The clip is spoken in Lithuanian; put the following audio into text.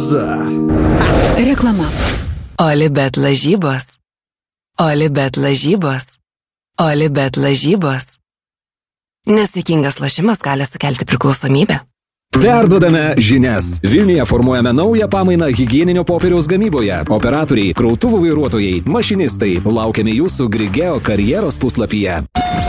Loza. Reklama. Olibet lažybos. Olibet lažybos. Olibet lažybos. Nesėkmingas lošimas gali sukelti priklausomybę. Perduodame žinias. Vilniuje formuojame naują pamainą higieninio popieriaus gamyboje. Operatoriai, krautuvų vairuotojai, mašinistai. Laukiame jūsų Grigeo karjeros puslapyje.